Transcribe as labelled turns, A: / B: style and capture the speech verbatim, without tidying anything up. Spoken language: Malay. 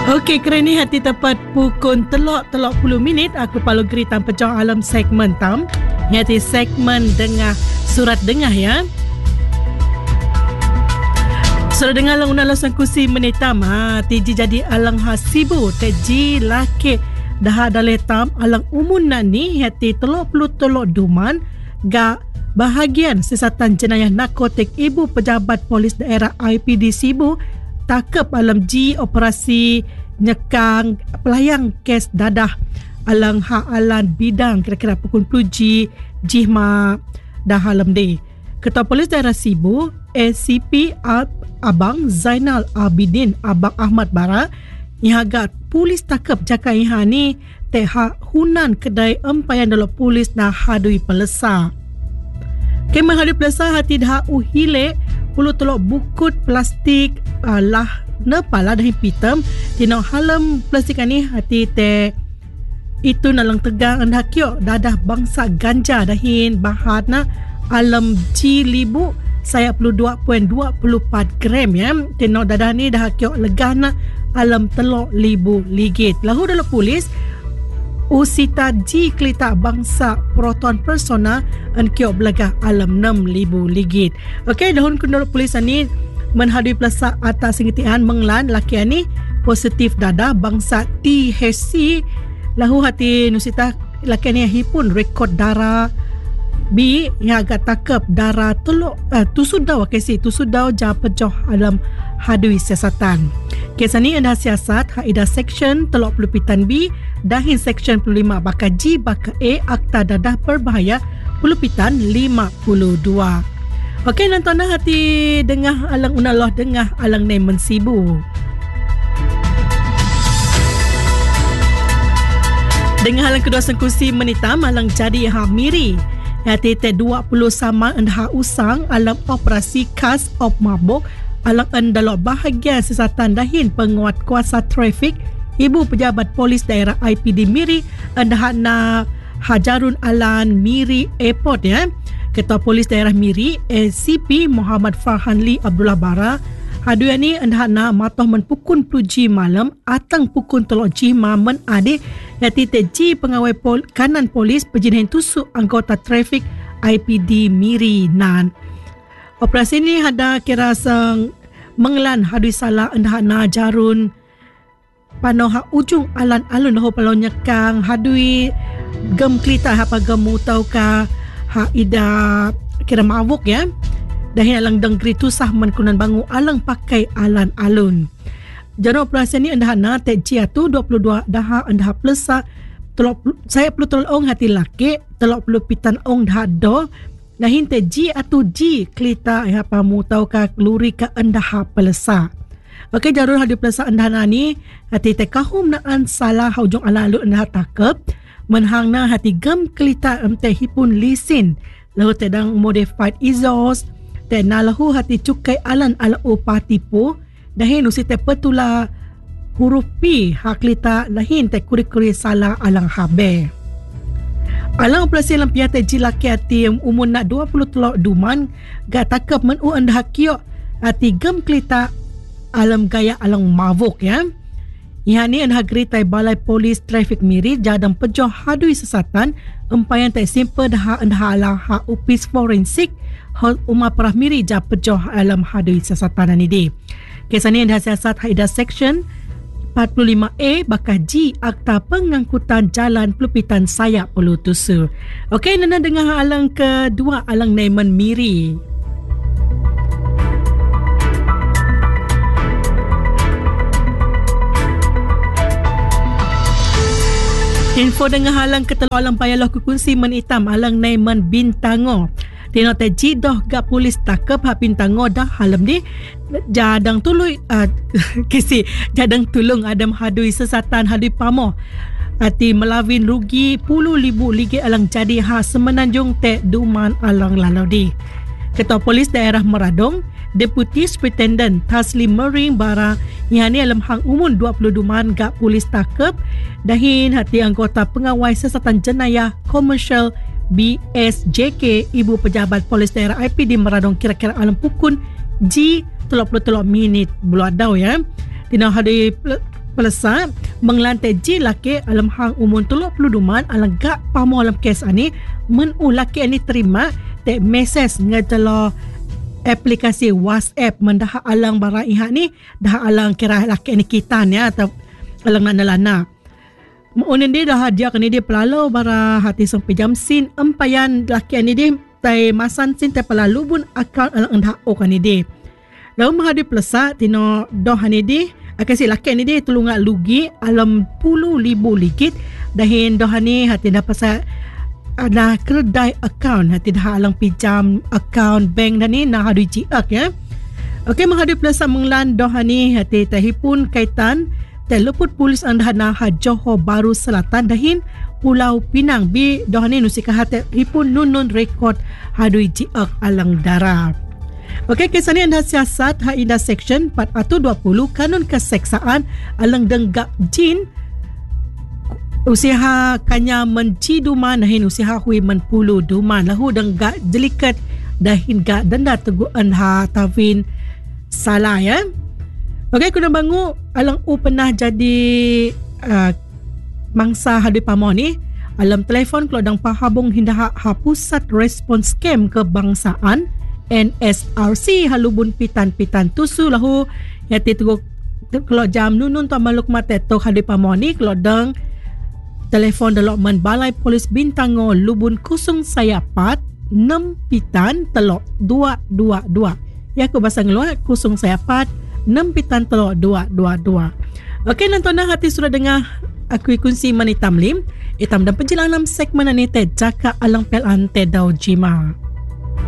A: Okey, kerana hati tepat pukul telok telok puluh minit, aku palu geri tanpa jauh alam segmen tam. Hati segmen dengar surat dengar ya. Surat dengar lang unang lasang kusi menitam ha, tiji jadi alang hasibu, teji laki dah ada letam alang umun nani hati telok puluh telok duman ga bahagian siasatan jenayah narkotik ibu pejabat polis daerah I P D Sibu takep alam G operasi nyekang pelayang kes dadah alang ha alan bidang kira-kira pukul sepuluh G jihma dah alam de. Ketua Polis Daerah Sibu A C P Abang Zainal Abidin Abang Ahmad Bara ihagat polis takep jaka iha ni teha hunan kedai empayan dalam polis na hadui pelesa. Kemah hadui pelesa hati dah uhile puluh telok bukut plastik uh, lah nepala dah pitam tinau halam plastik ni hati te itu nalang tegang anda kyo dadah bangsa ganja dahin bahat na alam G libu saya perlu dua perpuluhan dua empat gram ya tinau dadah ni dah kyo legah na alam telok libu ligit lahu dalam polis usita G kelita bangsa proton persona an kyo belagah alam enam ribu ligit. Okey, dahun kendala polis ni menghadui pelasa atas singitian menglan laki ni positif dadah bangsa T H C lahu hati nusita laki ni hipun rekod darah B yang agak takep darah telok uh, tusudau kesi tusudau ja pejoh alam hadui siasatan. Kes ni anda siasat haida section telok puluh pitan B dahin section puluh lima baka G baka A akta dadah berbahaya puluh pitan lima puluh dua. Okey, nonton hati dengah alang unaloh dengah alang nemen sibu. Dengah alang kedua sengkusi menitam alang jadi ha miri. Hati te dua puluh sama endha usang alam operasi khas op mabuk alang endalok bahagian siasatan dahin penguat kuasa trafik ibu pejabat polis daerah I P D Miri endha na Hajarun Alan Miri Airport ya. Ketua Polis Daerah Miri A C P Muhammad Farhanli Abdullah Bara hadui ni endha na matoh men pukul sepuluh G malam atang pukul telok G mamen ade yati teji pengawai pol, kanan polis pejinahin tusuk anggota trafik I P D Miri nan. Operasi ni ada kira sang menglan hadui salah endha na jarun panoha ujung alan alun lahu palon nyekang hadui gem klita hapa gem mutau ka ha ida kira mabuk ya dahin alang dengkri tusah menkunan bangu alang pakai alan alun. Jana operasi ni anda na te jiatu dua puluh dua daha anda plusa telok saya perlu telok ong hati laki telok perlu pitan ong dah do dahin te ji atu ji klita hapa mutau ka luri ka anda pelesa. Okey, jarul hadi pelesa anda ni hati te kahum naan salah hujung ala alu anda takep menhang na hati gem kelita emte hipun lisin lahu tedang modified exhaust te na lahu hati cukai alan ala upati pu dahin usi te petula huruf P hak kelita dahin te kuri-kuri salah alang habe alang operasi lampiah te jilaki hati umun nak dua puluh telok duman ga takep men u anda kiok hati gem kelita alam gaya alang mavuk ya. Ia ni anda geritai Balai Polis Trafik Miri jadang pejoh hadui sesatan empayan tak simple dah anda alang ha upis forensik hal umar perah Miri ja pejoh alam hadui sesatan ni di. Kes ni anda siasat haida section empat puluh lima A bakah G akta pengangkutan jalan pelupitan sayak pelu tusu. Okey, nana dengar alang kedua alang Naiman Miri. Info dengan halang ketelok alang payalah kukunsi menitam alang Naiman Bintango. Tino te jidoh ga polis takep ha Bintango dah halam di jadang tului uh, kisi jadang tulung adam hadui sesatan hadui pamo ati melawin rugi puluh ribu ligit alang jadi ha semenanjung te duman alang lalau di. Ketua Polis Daerah Meradong Deputi Superintendent Taslim Mering Bara yang ni alam hang umun dua puluh duman gak polis takep dahin hati anggota pengawai siasatan jenayah komersial B S J K ibu pejabat polis daerah I P D Meradong kira-kira alam pukul G tiga puluh minit bulan dau ya. Tina hadi pelasa menglantai ji laki alam hang umur tiga puluh duman alang gak pamo alam kes ani men u laki ani terima te mesej ngajalo aplikasi WhatsApp mendah alang barang ihak ni dah alang kira laki ni kita ni atau alang nak nalana. Muunin dia dah dia kini dia pelalau bara hati sampai jam sin empayan laki ni dia tai masan sin tai pelalu bun akaun alang endah o kani dia. Lalu mahadi pelasa tino doh ni dia akan si laki ni dia tulunga lugi alam puluh ribu likit dahin doh ni hati dah pasal ada kedai akaun hati dah alang pinjam akaun bank dan ni nak hadu jiak ya. Okey menghadu pelasa menglan doh ni hati tahipun kaitan teluput polis anda na Johor Bahru Selatan dahin Pulau Pinang bi doh ni nusika hati hipun nunun rekod hadu jiak alang darah. Okey, kisah ni anda siasat ha indah seksyen empat ratus dua puluh kanun keseksaan alang denggak jin usiha kanya menci duman dahin usiha hui menpulu duman lahu denggak jelikat dahin gak denda teguan ha tawin salah ya. Okey, kuna bangu alang u pernah jadi uh, mangsa hadu pamo ni alam telefon kelodang pahabung hindah ha pusat respons scam kebangsaan N S R C halubun pitan-pitan tusu lahu yati tu kalau jam nunun tu maluk mate to hadi pamoni kalau dang telefon development balai polis Bintango lubun kusung sayapat enam pitan telok dua dua dua ya aku bahasa ngeluar kusung sayapat enam pitan telok dua dua dua. Okey nantona hati sudah dengar aku kunci manitam lim itam dan penjelasan segmen ni te jaka alang pelan te dau jima.